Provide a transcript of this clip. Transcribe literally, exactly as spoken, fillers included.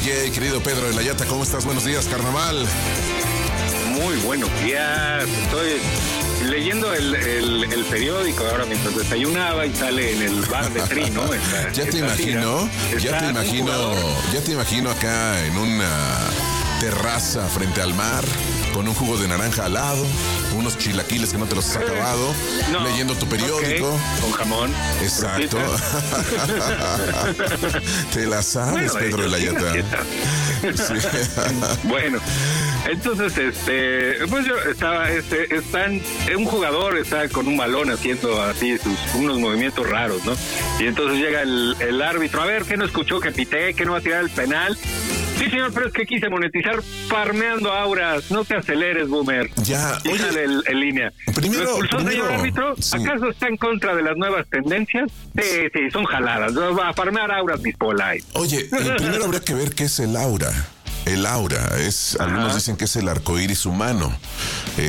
D J, querido Pedro de la Yata, ¿cómo estás? Buenos días, carnaval. Muy buenos días. Estoy leyendo el, el, el periódico ahora mientras desayunaba y sale en el bar de Tri, ¿no? Esta, ya te esta imagino, tira. ya te imagino, ya te imagino acá en una terraza frente al mar, con un jugo de naranja al lado, unos chilaquiles que no te los has acabado, no, leyendo tu periódico. Okay, con jamón. Exacto. Te la sabes, bueno, Pedro de la Yata. Sí. Bueno, entonces, este, pues yo estaba, este, están, un jugador está con un balón haciendo así sus, unos movimientos raros, ¿no? Y entonces llega el, el árbitro, a ver, ¿qué no escuchó que pité? ¿Qué no va a tirar el penal? Sí, señor, pero es que quise monetizar farmeando auras. No te aceleres, boomer. Ya, y oye, sale el, en línea. Primero, ¿Lo expulsó, primero, señor árbitro? sí. ¿Acaso está en contra de las nuevas tendencias? Sí, sí, son jaladas. Va a farmear auras, Bispolite. Oye, primero habría que ver qué es el aura. El aura es, Ajá. Algunos dicen que es el arcoíris humano. Eh,